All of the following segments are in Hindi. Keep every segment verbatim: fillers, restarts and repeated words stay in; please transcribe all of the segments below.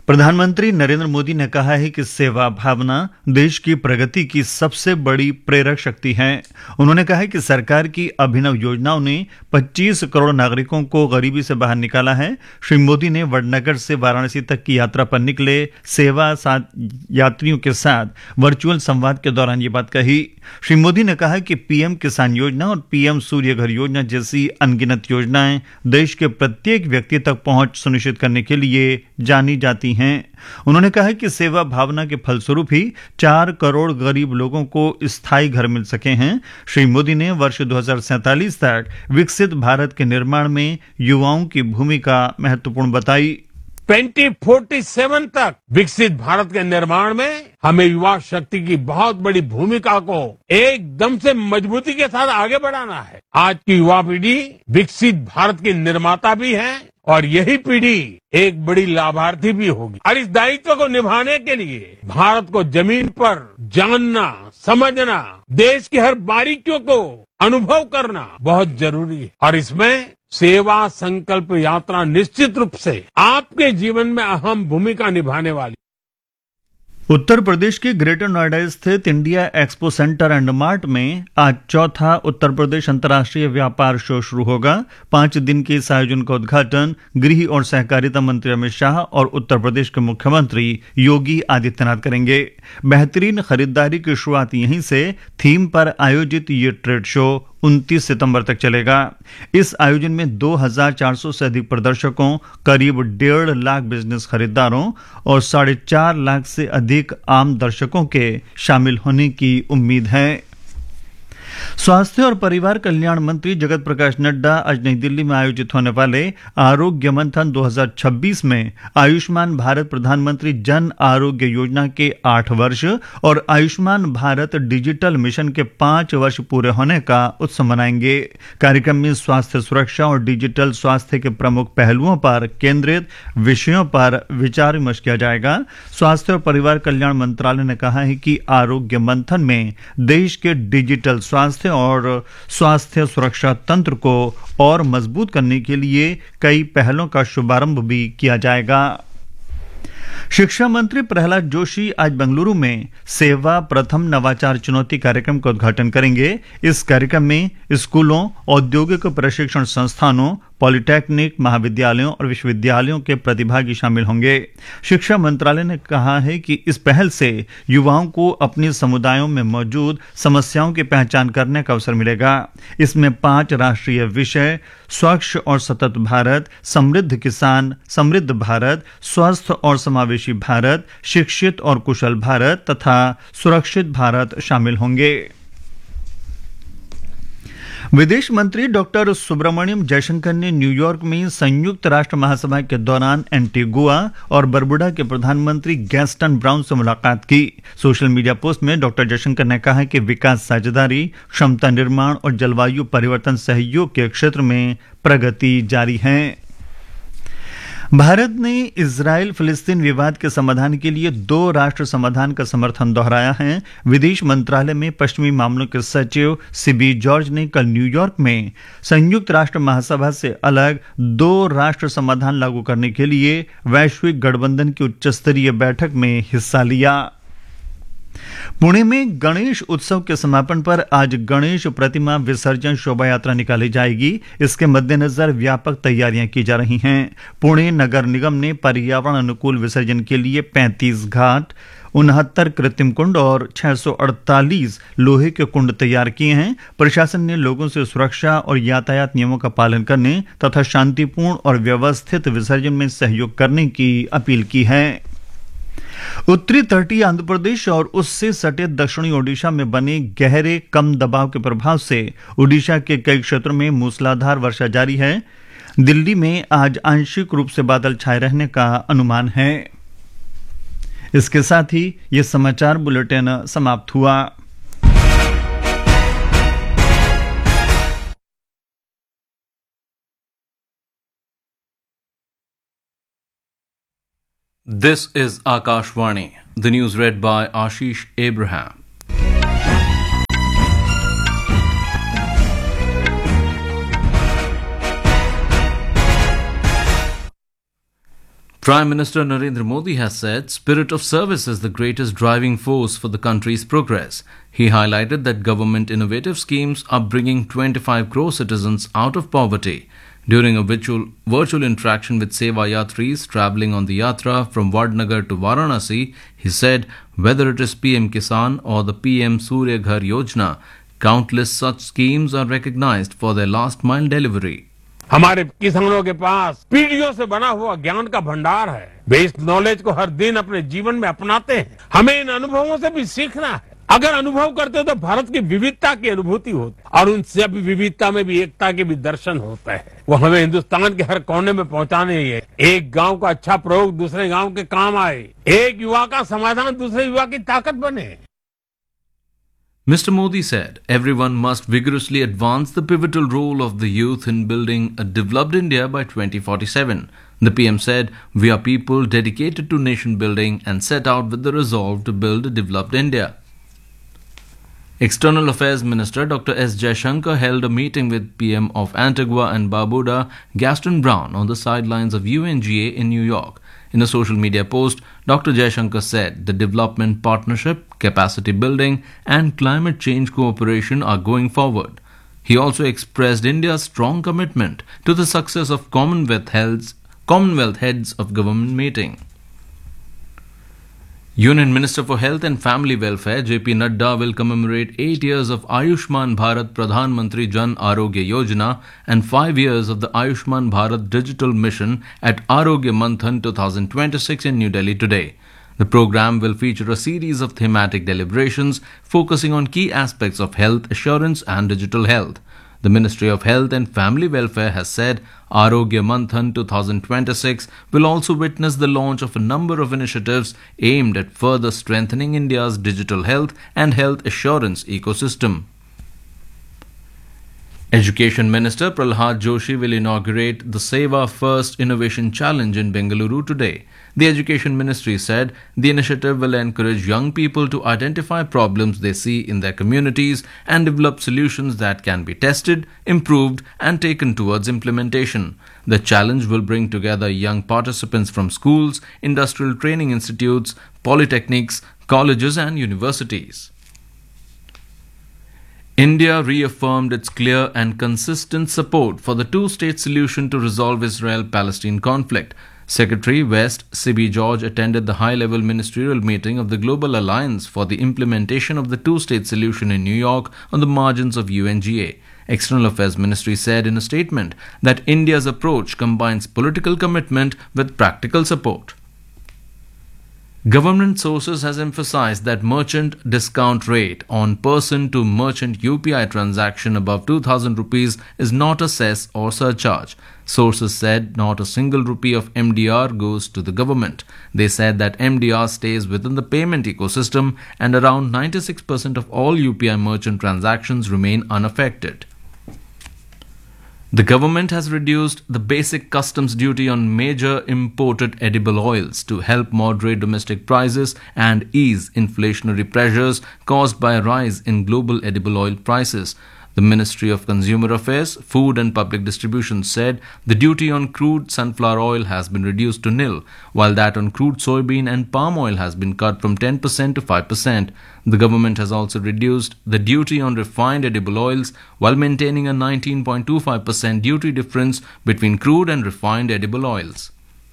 प्रधानमंत्री नरेंद्र मोदी ने कहा है कि सेवा भावना देश की प्रगति की सबसे बड़ी प्रेरक शक्ति है। उन्होंने कहा है कि सरकार की अभिनव योजनाओं ने पच्चीस करोड़ नागरिकों को गरीबी से बाहर निकाला है। श्री मोदी ने वडनगर से वाराणसी तक की यात्रा पर निकले सेवा साथ यात्रियों के साथ वर्चुअल संवाद के दौरान ये बात कही। श्री मोदी ने कहा कि पीएम किसान योजना और पीएम सूर्य घर योजना जैसी अनगिनत योजनाएं देश के प्रत्येक व्यक्ति तक पहुंच सुनिश्चित करने के लिए जानी जाती हैं। उन्होंने कहा कि सेवा भावना के फलस्वरूप ही चार करोड़ गरीब लोगों को स्थायी घर मिल सके हैं। श्री मोदी ने वर्ष दो हज़ार सैंतालीस तक विकसित भारत के निर्माण में युवाओं की भूमिका महत्वपूर्ण बताई। ट्वेंटी फोर्टी सेवन तक विकसित भारत के निर्माण में हमें युवा शक्ति की बहुत बड़ी भूमिका को एकदम से मजबूती के साथ आगे बढ़ाना है। आज की युवा पीढ़ी विकसित भारत की निर्माता भी है और यही पीढ़ी एक बड़ी लाभार्थी भी होगी। और इस दायित्व को निभाने के लिए भारत को जमीन पर जानना, समझना, देश की हर बारीकियों को अनुभव करना बहुत जरूरी है। और इसमें सेवा संकल्प यात्रा निश्चित रूप से आपके जीवन में अहम भूमिका निभाने वाली। उत्तर प्रदेश के ग्रेटर नोएडा स्थित India expo centre and mart में आज चौथा उत्तर प्रदेश अंतर्राष्ट्रीय व्यापार शो शुरू होगा। पांच दिन के इस आयोजन का उद्घाटन गृह और सहकारिता मंत्री अमित शाह और उत्तर प्रदेश के मुख्यमंत्री योगी आदित्यनाथ करेंगे। बेहतरीन खरीदारी की शुरुआत यहीं से थीम पर आयोजित ये ट्रेड शो उनतीस सितंबर तक चलेगा। इस आयोजन में दो हज़ार चार सौ से अधिक प्रदर्शकों, करीब डेढ़ लाख बिजनेस खरीदारों और साढ़े चार लाख से अधिक आम दर्शकों के शामिल होने की उम्मीद है। स्वास्थ्य और परिवार कल्याण मंत्री जगत प्रकाश नड्डा आज नई दिल्ली में आयोजित होने वाले आरोग्य मंथन दो हज़ार छब्बीस में आयुष्मान भारत प्रधानमंत्री जन आरोग्य योजना के आठ वर्ष और आयुष्मान भारत डिजिटल मिशन के पांच वर्ष पूरे होने का उत्सव मनाएंगे। कार्यक्रम में स्वास्थ्य सुरक्षा और डिजिटल स्वास्थ्य के प्रमुख पहलुओं पर केंद्रित विषयों पर विचार विमर्श किया जाएगा। स्वास्थ्य और परिवार कल्याण मंत्रालय ने कहा है कि आरोग्य मंथन में देश के डिजिटल स्वास्थ्य और स्वास्थ्य सुरक्षा तंत्र को और मजबूत करने के लिए कई पहलों का शुभारंभ भी किया जाएगा। शिक्षा मंत्री प्रहलाद जोशी आज बेंगलुरु में सेवा प्रथम नवाचार चुनौती कार्यक्रम का उद्घाटन करेंगे। इस कार्यक्रम में स्कूलों, औद्योगिक प्रशिक्षण संस्थानों, पॉलिटेक्निक, महाविद्यालयों और विश्वविद्यालयों के प्रतिभागी शामिल होंगे। शिक्षा मंत्रालय ने कहा है कि इस पहल से युवाओं को अपने समुदायों में मौजूद समस्याओं की पहचान करने का अवसर मिलेगा। इसमें पांच राष्ट्रीय विषय स्वच्छ और सतत भारत, समृद्ध किसान, समृद्ध भारत, स्वस्थ और समावेशी भारत, शिक्षित और कुशल भारत तथा सुरक्षित भारत शामिल होंगे। विदेश मंत्री डॉक्टर सुब्रमण्यम जयशंकर ने न्यूयॉर्क में संयुक्त राष्ट्र महासभा के दौरान एंटीगुआ और बरबुडा के प्रधानमंत्री गैस्टन ब्राउन से मुलाकात की। सोशल मीडिया पोस्ट में डॉक्टर जयशंकर ने कहा कि विकास साझेदारी, क्षमता निर्माण और जलवायु परिवर्तन सहयोग के क्षेत्र में प्रगति जारी है। भारत ने इजराइल फिलिस्तीन विवाद के समाधान के लिए दो राष्ट्र समाधान का समर्थन दोहराया है। विदेश मंत्रालय में पश्चिमी मामलों के सचिव सीबी जॉर्ज ने कल न्यूयॉर्क में संयुक्त राष्ट्र महासभा से अलग दो राष्ट्र समाधान लागू करने के लिए वैश्विक गठबंधन की उच्चस्तरीय बैठक में हिस्सा लिया। पुणे में गणेश उत्सव के समापन पर आज गणेश प्रतिमा विसर्जन शोभा यात्रा निकाली जाएगी। इसके मद्देनजर व्यापक तैयारियां की जा रही हैं। पुणे नगर निगम ने पर्यावरण अनुकूल विसर्जन के लिए पैंतीस घाट, उनहत्तर कृत्रिम कुंड और छह सौ अड़तालीस लोहे के कुंड तैयार किए हैं। प्रशासन ने लोगों से सुरक्षा और यातायात नियमों का पालन करने तथा शांतिपूर्ण और व्यवस्थित विसर्जन में सहयोग करने की अपील की है। उत्तरी तटीय आंध्र प्रदेश और उससे सटे दक्षिणी ओडिशा में बने गहरे कम दबाव के प्रभाव से ओडिशा के कई क्षेत्रों में मूसलाधार वर्षा जारी है। दिल्ली में आज आंशिक रूप से बादल छाए रहने का अनुमान है। इसके साथ ही यह समाचार बुलेटिन समाप्त हुआ। This is Akashvani. The news read by Ashish Abraham. Prime Minister Narendra Modi has said spirit of service is the greatest driving force for the country's progress. He highlighted that government innovative schemes are bringing twenty-five crore citizens out of poverty. During a virtual, virtual interaction with Seva Yatris travelling on the Yatra from Vadnagar to Varanasi, he said whether it is P M Kisan or the P M Surya Ghar Yojana, countless such schemes are recognized for their last mile delivery. हमारे किसानों के पास पीढ़ियों से बना हुआ ज्ञान का भंडार है। वे इस नॉलेज को हर दिन अपने जीवन में अपनाते हैं। हमें इन अनुभवों से भी सीखना है। अगर अनुभव करते तो भारत की विविधता की अनुभूति होती और उन सभी विविधता में भी एकता के भी दर्शन होते हैं। वो हमें हिंदुस्तान के हर कोने में पहुंचाने ही है। एक गांव का अच्छा प्रयोग दूसरे गांव के काम आए, एक युवा का समाधान दूसरे युवा की ताकत बने। Mister Modi said everyone must vigorously advance the pivotal role of the youth in building a developed India by twenty forty-seven. The P M said, "We are people dedicated to nation building and set out with the resolve to build a developed India." External Affairs Minister Doctor S. Jaishankar held a meeting with P M of Antigua and Barbuda, Gaston Brown, on the sidelines of U N G A in New York. In a social media post, Doctor Jaishankar said the development partnership, capacity building, and climate change cooperation are going forward. He also expressed India's strong commitment to the success of Commonwealth Heads, Commonwealth Heads of Government meeting. Union Minister for Health and Family Welfare J P Nadda will commemorate eight years of Ayushman Bharat Pradhan Mantri Jan Arogya Yojana and five years of the Ayushman Bharat Digital Mission at Arogya Manthan twenty twenty-six in New Delhi today. The program will feature a series of thematic deliberations focusing on key aspects of health assurance and digital health. The Ministry of Health and Family Welfare has said Arogya Manthan twenty twenty-six will also witness the launch of a number of initiatives aimed at further strengthening India's digital health and health assurance ecosystem. Education Minister Prahlad Joshi will inaugurate the Seva First Innovation Challenge in Bengaluru today. The Education Ministry said the initiative will encourage young people to identify problems they see in their communities and develop solutions that can be tested, improved, and taken towards implementation. The challenge will bring together young participants from schools, industrial training institutes, polytechnics, colleges, and universities. India reaffirmed its clear and consistent support for the two-state solution to resolve Israel-Palestine conflict. Secretary West Sibi George attended the high-level ministerial meeting of the Global Alliance for the implementation of the two-state solution in New York on the margins of U N G A. External Affairs Ministry said in a statement that India's approach combines political commitment with practical support. Government sources has emphasized that merchant discount rate on person-to-merchant U P I transaction above two thousand rupees is not a cess or surcharge. Sources said not a single rupee of M D R goes to the government. They said that M D R stays within the payment ecosystem and around ninety-six percent of all U P I merchant transactions remain unaffected. The government has reduced the basic customs duty on major imported edible oils to help moderate domestic prices and ease inflationary pressures caused by a rise in global edible oil prices. The Ministry of Consumer Affairs, Food and Public Distribution said the duty on crude sunflower oil has been reduced to nil, while that on crude soybean and palm oil has been cut from ten percent to five percent. The government has also reduced the duty on refined edible oils while maintaining a nineteen point two five percent duty difference between crude and refined edible oils.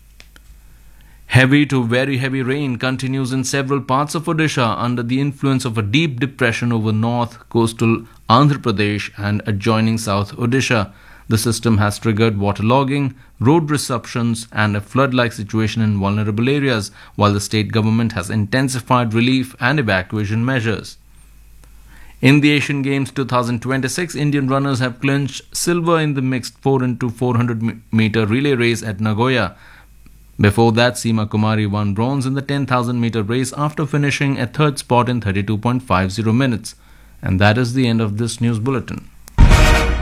Heavy to very heavy rain continues in several parts of Odisha under the influence of a deep depression over north coastal Andhra Pradesh and adjoining South Odisha. The system has triggered waterlogging, road disruptions, and a flood-like situation in vulnerable areas, while the state government has intensified relief and evacuation measures. In the Asian Games twenty twenty-six, Indian runners have clinched silver in the mixed four into four hundred meter relay race at Nagoya. Before that, Seema Kumari won bronze in the ten thousand meter race after finishing at third spot in thirty-two point five zero minutes. And that is the end of this news bulletin.